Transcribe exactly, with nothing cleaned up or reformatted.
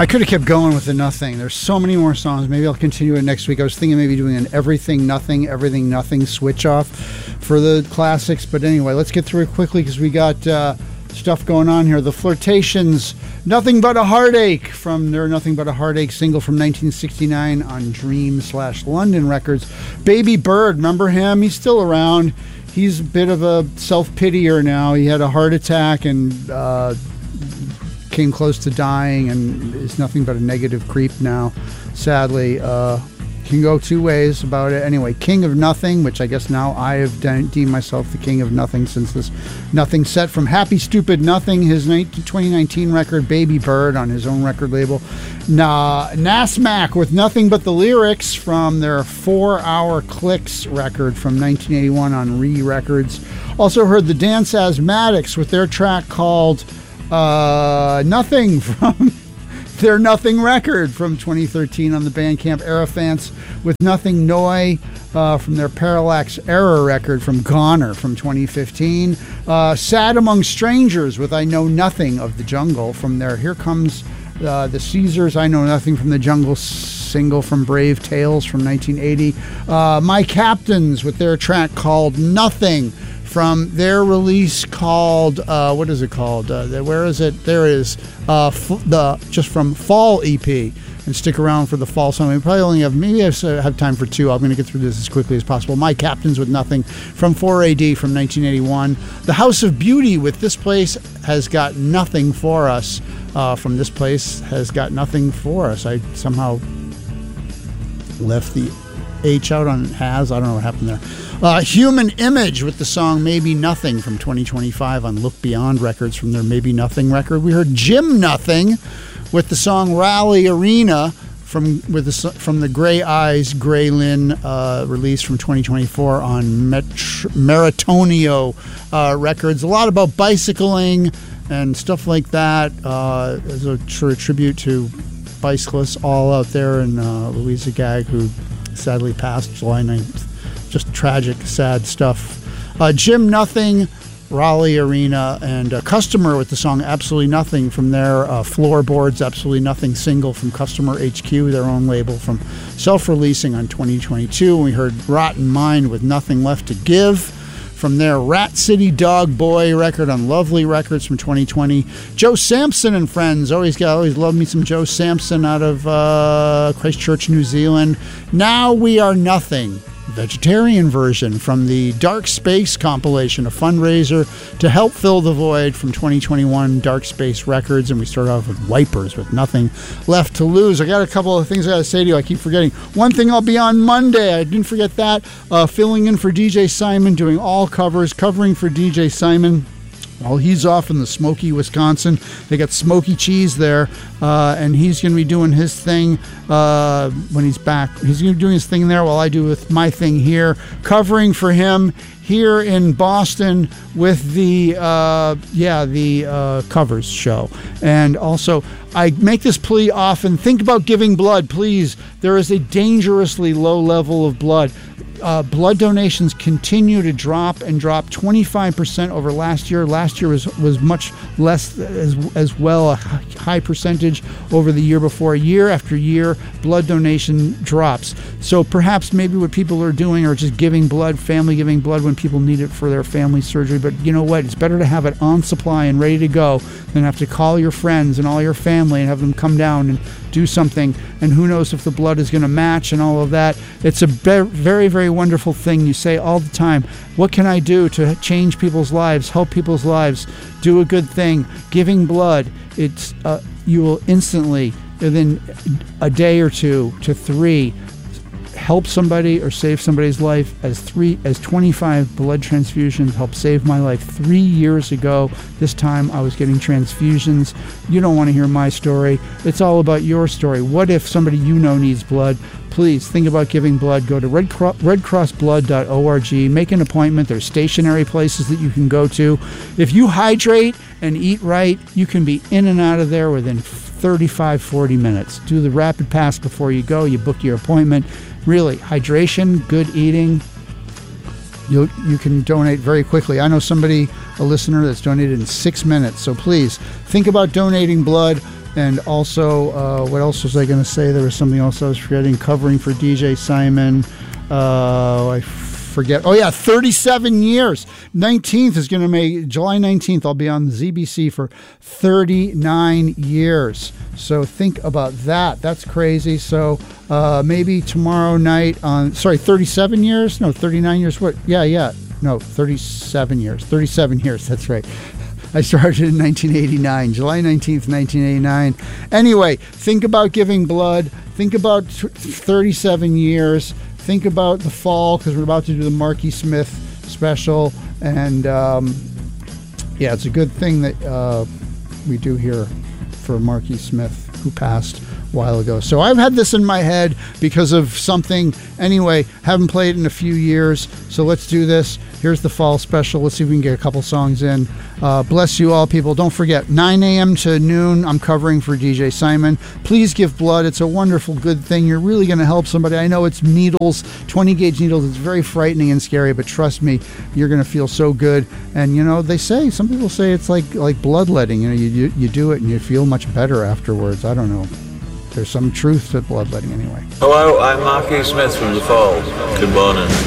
I could have kept going with the Nothing. There's so many more songs. Maybe I'll continue it next week. I was thinking maybe doing an Everything Nothing, Everything Nothing switch off for the classics. But anyway, let's get through it quickly because we got uh, stuff going on here. The Flirtations, Nothing But a Heartache from their Nothing But a Heartache single from nineteen sixty-nine on Dream slash London Records. Baby Bird, remember him? He's still around. He's a bit of a self-pitier now. He had a heart attack and uh, came close to dying and is nothing but a negative creep now, sadly. Uh, can go two ways about it. Anyway, King of Nothing, which I guess now I have de- deemed myself the King of Nothing since this Nothing set from Happy Stupid Nothing, his twenty nineteen record, Baby Bird, on his own record label. Nah, Nasmac with Nothing But the Lyrics from their Four Hour Clicks record from nineteen eighty-one on Re Records. Also heard the Dance Asthmatics with their track called uh, Nothing from their Nothing record from twenty thirteen on the Bandcamp. Aerophants with Nothing Noi uh, from their Parallax Error record from Goner from twenty fifteen. Uh, Sad Among Strangers with I Know Nothing of the Jungle from their Here Comes uh, the Caesars, I Know Nothing from the Jungle single from Brave Tales from nineteen eighty. Uh, My Captains with their track called Nothing from their release called, uh, what is it called? Uh, where is it? There it is. Uh, f- the just from Fall E P. And stick around for the fall song. We probably only have, maybe I have time for two. I'm going to get through this as quickly as possible. My Captains with Nothing from four A D from nineteen eighty-one. The House of Beauty with This Place Has Got Nothing For Us uh, from This Place Has Got Nothing For Us. I somehow left the H out on has. I don't know what happened there. Uh, Human Image with the song Maybe Nothing from twenty twenty-five on Look Beyond Records from their Maybe Nothing record. We heard Jim Nothing with the song Rally Arena from with the from the Gray Eyes, Gray Lynn uh, release from twenty twenty-four on Met- Meritonio uh, Records. A lot about bicycling and stuff like that uh, as a tr- tribute to bicyclists all out there, and uh, Louisa Gag, who sadly passed July ninth. Just tragic, sad stuff. Uh, Jim Nothing, Raleigh Arena, and uh, Customer with the song Absolutely Nothing from their uh, Floorboards Absolutely Nothing single from Customer H Q, their own label, from self-releasing on twenty twenty-two. We heard Rotten Mind with Nothing Left to Give from their Rat City Dog Boy record on Lovely Records from twenty twenty. Joe Sampson and Friends. Always got, always love me some Joe Sampson out of uh, Christchurch, New Zealand. Now We Are Nothing, vegetarian version from the Dark Space compilation, a fundraiser to help fill the void from twenty twenty-one Dark Space Records. And we start off with Wipers with Nothing Left to Lose. I got a couple of things I gotta say to you. I keep forgetting. One thing, I'll be on Monday. I didn't forget that. Uh, filling in for D J Simon, doing all covers, covering for D J Simon while he's off in the smoky Wisconsin. They got smoky cheese there, uh, and he's going to be doing his thing uh, when he's back. He's going to be doing his thing there while I do with my thing here, covering for him here in Boston with the uh, yeah the uh, covers show. And also, I make this plea often: think about giving blood, please. There is a dangerously low level of blood. Uh, blood donations continue to drop and drop twenty-five percent over last year. Last year was, was much less as, as well, a high percentage over the year before. Year after year, blood donation drops. So perhaps maybe what people are doing are just giving blood, family giving blood when people need it for their family surgery. But you know what? It's better to have it on supply and ready to go than have to call your friends and all your family and have them come down and do something, and who knows if the blood is going to match and all of that. It's a be- very, very wonderful thing. You say all the time, what can I do to change people's lives, help people's lives, do a good thing? Giving blood, it's uh, you will instantly, within a day or two to three, help somebody or save somebody's life. As three as twenty-five blood transfusions helped save my life three years ago. This time I was getting transfusions. You don't want to hear my story. It's all about your story. What if somebody you know needs blood? Please think about giving blood. Go to red cross blood dot org. Make an appointment. There's stationary places that you can go to. If you hydrate and eat right, you can be in and out of there within thirty-five, forty minutes. Do the rapid pass before you go. You book your appointment. Really, hydration, good eating, you you can donate very quickly. I know somebody, a listener, that's donated in six minutes. So please, think about donating blood. And also, uh, what else was I going to say? There was something else I was forgetting. Covering for D J Simon. Uh, I forget. Oh, yeah, thirty-seven years. nineteenth is going to make, July nineteenth, I'll be on the Z B C for thirty-nine years. So think about that. That's crazy. So uh, maybe tomorrow night on, sorry, thirty-seven years? No, thirty-nine years. What? Yeah, yeah. No, thirty-seven years. thirty-seven years. That's right. I started in nineteen eighty-nine, July nineteenth, nineteen eighty-nine. Anyway, think about giving blood. Think about thirty-seven years. Think about the fall, because we're about to do the Marky Smith special. And um, yeah, it's a good thing that uh, we do here for Marky Smith, who passed a while ago. So I've had this in my head because of something. Anyway, haven't played in a few years, so let's do this. Here's the fall special. Let's see if we can get a couple songs in. Uh, bless you all, people. Don't forget, nine a.m. to noon, I'm covering for D J Simon. Please give blood. It's a wonderful, good thing. You're really going to help somebody. I know it's needles, twenty gauge needles. It's very frightening and scary, but trust me, you're going to feel so good. And, you know, they say, some people say it's like like bloodletting. You know, you, you, you do it and you feel much better afterwards. I don't know. There's some truth to bloodletting anyway. Hello, I'm Marky Smith from The Fall. Good morning.